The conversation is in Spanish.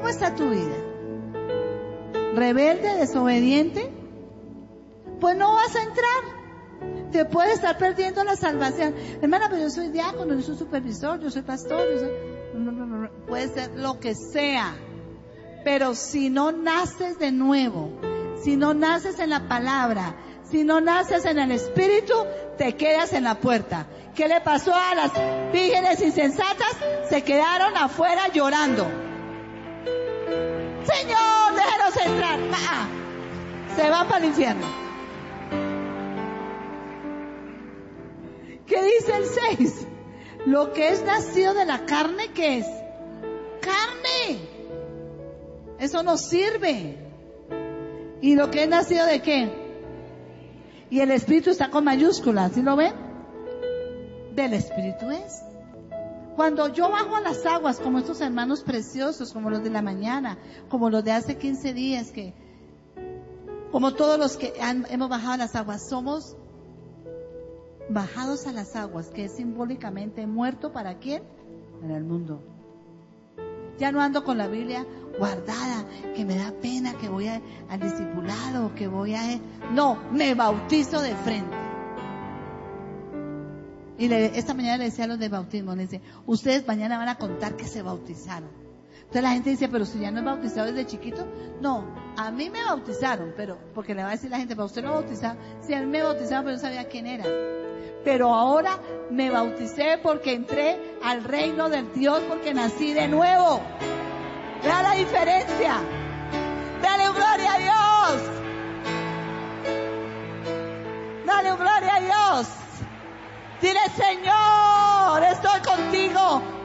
¿Cómo está tu vida? ¿Rebelde, desobediente? Pues no vas a entrar. Te puede estar perdiendo la salvación. Hermana, pero yo soy diácono, yo soy supervisor, yo soy pastor, no. Puede ser lo que sea. Pero si no naces de nuevo, si no naces en la palabra, si no naces en el Espíritu, te quedas en la puerta. ¿Qué le pasó a las vírgenes insensatas? Se quedaron afuera llorando. Señor, déjenos entrar. Se van para el infierno. ¿Qué dice el 6? Lo que es nacido de la carne, ¿qué es? Carne. Eso no sirve. ¿Y lo que es nacido de qué? Y el Espíritu está con mayúsculas, ¿sí lo ven? Del Espíritu es. Cuando yo bajo a las aguas, como estos hermanos preciosos, como los de la mañana, como los de hace 15 días, como todos los que hemos bajado a las aguas, somos bajados a las aguas, que es simbólicamente muerto ¿para quién? Para el mundo. Ya no ando con la Biblia guardada, que me da pena, que voy al discipulado, que voy a... No, me bautizo de frente. Y esta mañana le decía a los de bautismo, le dice, ustedes mañana van a contar que se bautizaron. Entonces la gente dice, pero si ya no es bautizado desde chiquito. No, a mí me bautizaron, pero, porque le va a decir la gente, pero usted lo bautizaron. Sí, a mí me bautizaron, pero no sabía quién era. Pero ahora me bauticé porque entré al reino del Dios, porque nací de nuevo. Vea la diferencia. Dale gloria a Dios. Dale gloria a Dios. Dile, Señor, estoy contigo